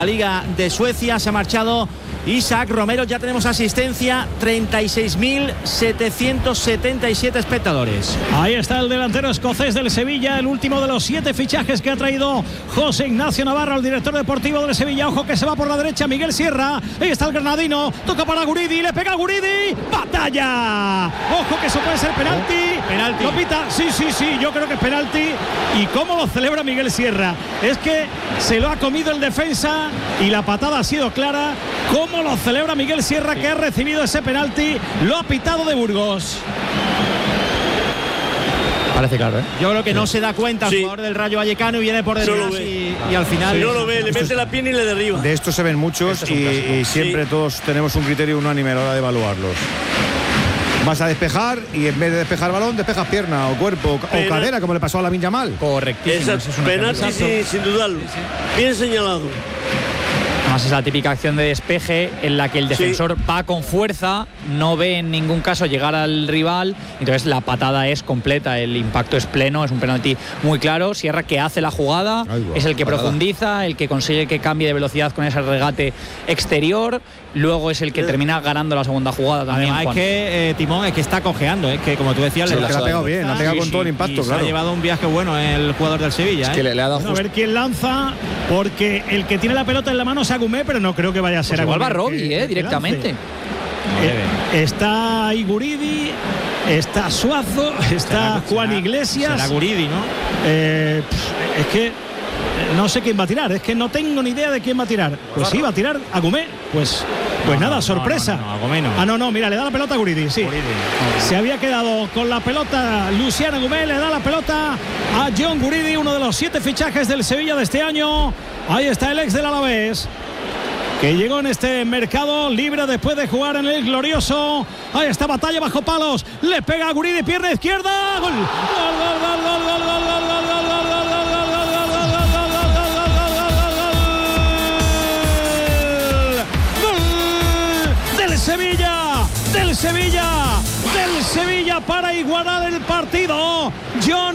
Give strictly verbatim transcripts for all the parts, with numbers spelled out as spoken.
La Liga de Suecia se ha marchado Isaac Romero. Ya tenemos asistencia, treinta y seis mil setecientos setenta y siete espectadores. Ahí está el delantero escocés del Sevilla, el último de los siete fichajes que ha traído José Ignacio Navarro, el director deportivo del Sevilla. Ojo que se va por la derecha Miguel Sierra. Ahí está el granadino, toca para Guridi, le pega a Guridi, batalla. Ojo que eso puede ser penalti. Oh, penalti. Lo pita, sí, sí, sí, yo creo que es penalti. ¿Y cómo lo celebra Miguel Sierra? Es que se lo ha comido el defensa y la patada ha sido clara. ¿Cómo lo celebra Miguel Sierra, que ha recibido ese penalti? Lo ha pitado de Burgos. Parece claro, ¿eh? Yo creo que no se da cuenta el Sí. jugador del Rayo Vallecano y viene por detrás y, y al final... Si no lo ve, le mete la pierna y le derriba. De estos se ven muchos y, y siempre Sí. todos tenemos un criterio unánime a la hora de evaluarlos. Vas a despejar y en vez de despejar balón, despejas pierna o cuerpo Pena. o cadera, como le pasó a Lamine Yamal. Correctísimo. Esa Ese es un penalti ejemplo. sin, sin dudarlo. Bien señalado. Además es la típica acción de despeje en la que el defensor sí. va con fuerza, no ve en ningún caso llegar al rival, entonces la patada es completa, el impacto es pleno, es un penalti muy claro. Sierra, que hace la jugada, Ay, wow, es el que patada. profundiza, el que consigue que cambie de velocidad con ese regate exterior, luego es el que termina ganando la segunda jugada también. Además Juan. es que eh, Timón es que está cojeando, es que como tú decías, Sí, le, le ha pegado bien, le ha pegado sí, con sí, todo el impacto, y claro. se ha llevado un viaje bueno el jugador del Sevilla. Es ¿eh? que le, le ha dado Bueno, a justo. ver quién lanza, porque el que tiene la pelota en la mano es Agumé, pero no creo que vaya a ser Pues igual Agumé va Robbie, que- eh, que directamente. lance. Eh, está Iguridi, está Suazo, está Será- Juan será- Iglesias. será Guridi, ¿no? Eh, pff, es que eh, no sé quién va a tirar, es que no tengo ni idea de quién va a tirar. Pues sí, va a tirar Agumé. Pues, pues No, nada, no, sorpresa. no, no, no, Agumé no. Ah, no, no, mira, le da la pelota a Guridi, sí. Guridi. Se había quedado con la pelota Luciano Agumé, le da la pelota a John Guridi, uno de los siete fichajes del Sevilla de este año. Ahí está el ex del Alavés, que llegó en este mercado libre después de jugar en el glorioso. Ahí está, batalla bajo palos, le pega a Guridi, pierna izquierda, gol. Gol, gol, gol, gol, gol, gol, gol, gol, gol, gol, gol, gol, gol, gol, gol, gol, gol, gol, del Sevilla, del Sevilla, del Sevilla para igualar el partido. John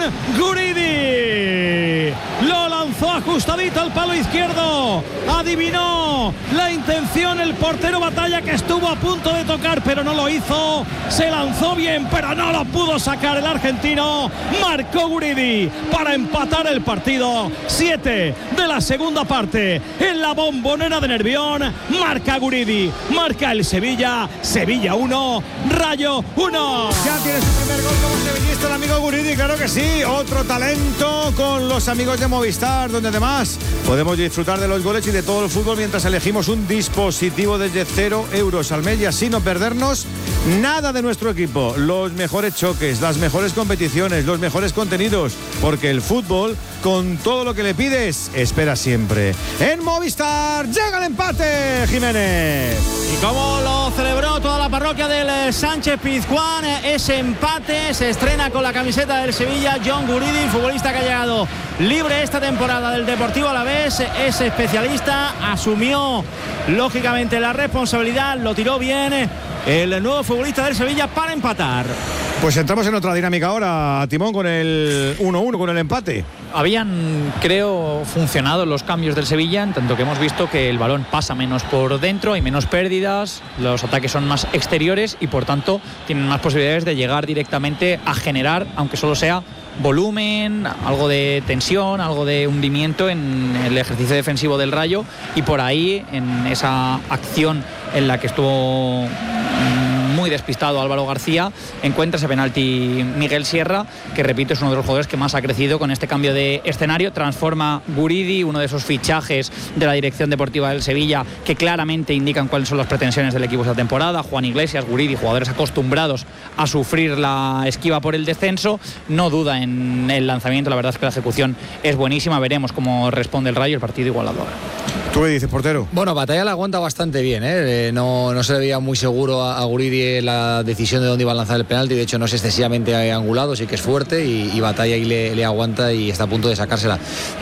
Guridi lo lanzó ajustadito al palo izquierdo, adivinó la intención el portero Batalla, que estuvo a punto de tocar pero no lo hizo, se lanzó bien pero no lo pudo sacar el argentino. Marcó Guridi para empatar el partido. Siete de la segunda parte en la Bombonera de Nervión. Marca Guridi, marca el Sevilla. Sevilla uno, Rayo uno. Ya tiene su primer gol como sevillista el amigo Guridi, claro que sí. Otro talento con los amigos de Movistar, donde además podemos disfrutar de los goles y de todo el fútbol mientras elegimos un dispositivo desde cero euros al mes y así no perdernos nada de nuestro equipo. Los mejores choques, las mejores competiciones, los mejores contenidos, porque el fútbol, con todo lo que le pides, espera siempre. En Movistar llega el empate, Jiménez. Y cómo lo celebró toda la parroquia del Sánchez Pizjuán, ese empate. Se estrena con la camiseta del Sevilla John Guridi, futbolista que ha llegado libre esta temporada del Deportivo Alavés. Es especialista, asumió lógicamente la responsabilidad, lo tiró bien el nuevo futbolista del Sevilla para empatar. Pues entramos en otra dinámica ahora, Timón, con el uno uno, con el empate. Habían, creo, funcionado los cambios del Sevilla, en tanto que hemos visto que el balón pasa menos por dentro, hay menos pérdidas, los ataques son más exteriores y por tanto tienen más posibilidades de llegar directamente a generar, aunque solo sea volumen, algo de tensión, algo de hundimiento en el ejercicio defensivo del Rayo, y por ahí, en esa acción en la que estuvo muy despistado Álvaro García, encuentra ese penalti Miguel Sierra, que repito es uno de los jugadores que más ha crecido con este cambio de escenario. Transforma Guridi, uno de esos fichajes de la dirección deportiva del Sevilla que claramente indican cuáles son las pretensiones del equipo esta temporada. Juan Iglesias, Guridi, jugadores acostumbrados a sufrir la esquiva por el descenso. No duda en el lanzamiento, la verdad es que la ejecución es buenísima. Veremos cómo responde el Rayo, el partido igualado ahora. ¿Tú qué dices, portero? Bueno, Batalla la aguanta bastante bien, ¿eh? No, no se le veía muy seguro a, a Guridi la decisión de dónde iba a lanzar el penalti. De hecho, no es excesivamente angulado, sí que es fuerte y, y Batalla ahí le, le aguanta y está a punto de sacársela.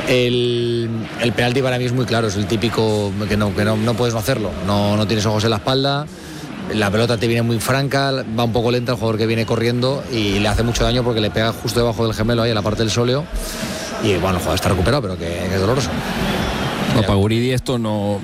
El, el penalti para mí es muy claro, es el típico que no, que no, no puedes no hacerlo. No, no tienes ojos en la espalda, la pelota te viene muy franca, va un poco lenta el jugador que viene corriendo y le hace mucho daño porque le pega justo debajo del gemelo, ahí en la parte del sóleo. Y bueno, el jugador está recuperado, pero que, que es doloroso. Para Guridi esto no,